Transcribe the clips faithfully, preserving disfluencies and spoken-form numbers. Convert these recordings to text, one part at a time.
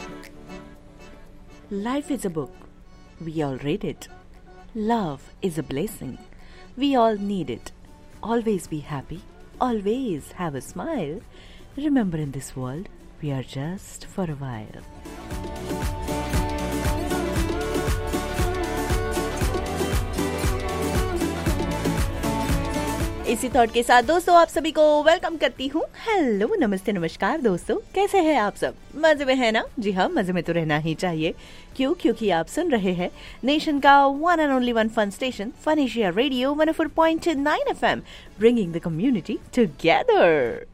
Life is a book. We all read it. Love is a blessing. We all need it. Always be happy. Always have a smile. Remember, in this world, we are just for a while. इसी thought के साथ दोस्तों आप सभी को welcome करती हूँ। Hello, नमस्ते, नमस्कार दोस्तों, कैसे हैं आप सब? मजे में है ना? जी हाँ, मजे में तो रहना ही चाहिए। क्यों? क्योंकि आप सुन रहे हैं नेशन का one and only one fun station, fun Asia radio one O four point nine F M, bringing the community together.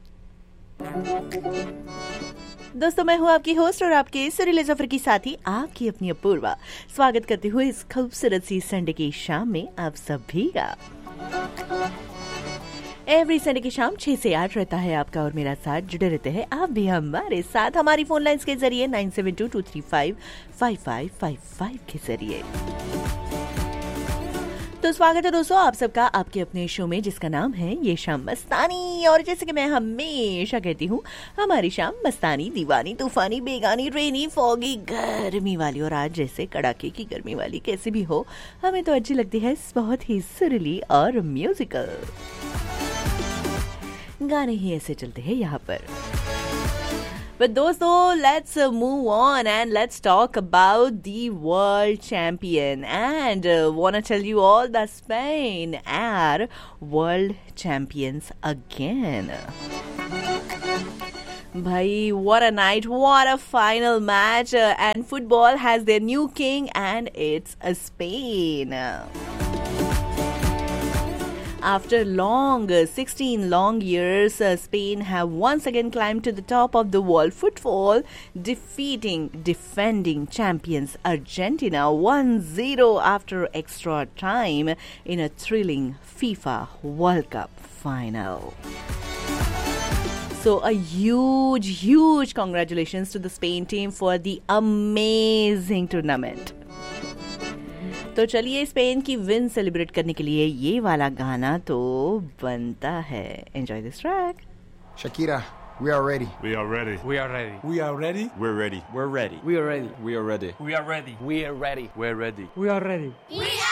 दोस्तों, मैं हूँ आपकी होस्ट और आपके सुरीले सफर की साथी, आपकी अपनी अपूर्वा। स्वागत करती हूँ इस खूबसूरत सी संडे की शाम में आप सभी का। एवरी संडे की शाम छह से आठ रहता है आपका और मेरा साथ, जुड़े रहते हैं आप भी हमारे साथ हमारी फोन लाइंस के जरिए nine seven to to three five five five five five के जरिए। तो स्वागत है दोस्तों आप सबका आपके अपने शो में, जिसका नाम है ये शाम मस्तानी। और जैसे कि मैं हमेशा कहती हूँ, हमारी शाम मस्तानी, दीवानी, तूफानी, बेगानी, रेनी, फॉगी, गर्मी वाली, और आज जैसे कड़ाके की गर्मी वाली कैसी भी हो, हमें तो अच्छी लगती है, बहुत ही सुरीली और म्यूजिकल। गाने ही ऐसे चलते हैं यहाँ पर। But दोस्तों, let's uh, move on and let's talk about the world champion, and uh, wanna tell you all that Spain are world champions again. Bhai, what a night, what a final match, uh, and football has their new king, and it's uh, Spain. After long, uh, sixteen long years, uh, Spain have once again climbed to the top of the world football, defeating defending champions Argentina one zero after extra time in a thrilling FIFA World Cup final. So a huge, huge congratulations to the Spain team for the amazing tournament. तो चलिए, Spain की win celebrate करने के लिए ये वाला गाना तो बनता है। Enjoy this track. Shakira, we are ready. We are ready. We are ready. We are ready. We're ready. We're ready. We are ready. We are ready. We are ready. We are ready. We're ready. We are ready. We are